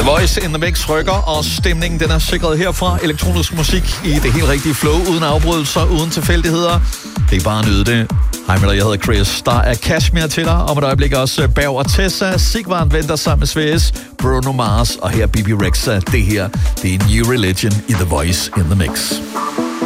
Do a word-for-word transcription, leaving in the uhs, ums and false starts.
Voice in the Mix rykker, og stemningen den er sikret herfra. Elektronisk musik i det helt rigtige flow, uden afbrydelser, uden tilfældigheder. Det er bare at nyde det. Hej med dig, jeg hedder Chris. Der er Kashmir til dig, og om et øjeblik også Berg og Tessa. Sigvard venter sammen med Svæs, Bruno Mars, og her B B Rexha. Det her, det er New Religion i The Voice in the Mix.